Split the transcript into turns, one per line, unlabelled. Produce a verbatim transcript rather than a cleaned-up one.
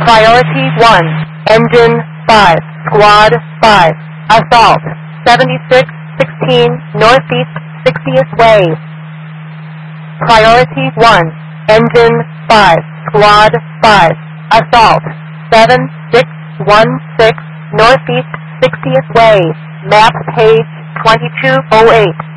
Priority one, Engine five, Squad five, Assault, seventy-six sixteen Northeast sixtieth Way. Priority one, Engine five, Squad five, Assault, seven six one six Northeast sixtieth Way, map page twenty-two oh eight.